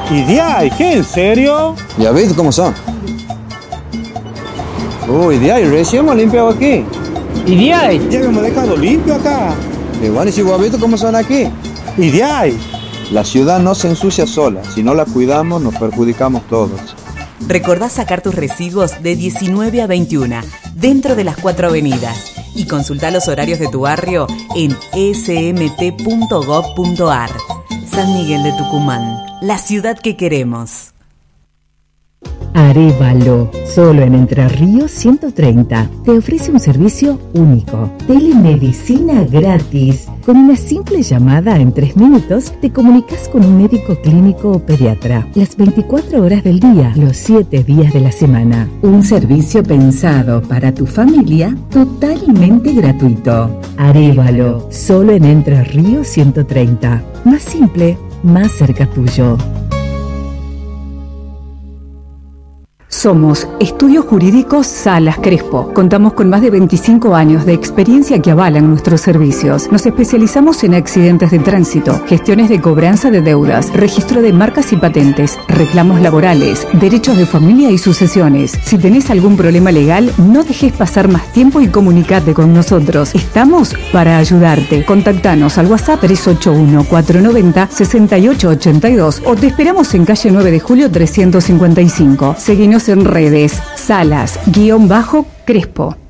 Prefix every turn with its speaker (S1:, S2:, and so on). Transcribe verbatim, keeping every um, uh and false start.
S1: ¿Y de ahí? ¿Qué? ¿En serio?
S2: Ya ves cómo son. Uy, de ahí, recién hemos limpiado aquí.
S1: ¿Y de ahí? Ya hemos dejado limpio acá.
S2: Y bueno, ¿y si vos has visto cómo son aquí?
S1: ¿Y de ahí?
S2: La ciudad no se ensucia sola. Si no la cuidamos, nos perjudicamos todos.
S3: Recordá sacar tus residuos de diecinueve a veintiuna, dentro de las cuatro avenidas. Y consultá los horarios de tu barrio en s m t punto gov punto a r. San Miguel de Tucumán, la ciudad que queremos.
S4: Arévalo, solo en Entre Ríos ciento treinta, te ofrece un servicio único. Telemedicina gratis. Con una simple llamada en tres minutos, te comunicas con un médico clínico o pediatra. Las veinticuatro horas del día, los siete días de la semana. Un servicio pensado para tu familia, totalmente gratuito. Arévalo, solo en Entre Ríos ciento treinta. Más simple, más cerca tuyo.
S5: Somos Estudios Jurídicos Salas Crespo. Contamos con más de veinticinco años de experiencia que avalan nuestros servicios. Nos especializamos en accidentes de tránsito, gestiones de cobranza de deudas, registro de marcas y patentes, reclamos laborales, derechos de familia y sucesiones. Si tenés algún problema legal, no dejes pasar más tiempo y comunicate con nosotros. Estamos para ayudarte. Contactanos al WhatsApp tres ocho uno, cuatro nueve cero, seis ocho ocho dos o te esperamos en calle nueve de julio trescientos cincuenta y cinco. Seguinos en redes, Salas, guión bajo, Crespo.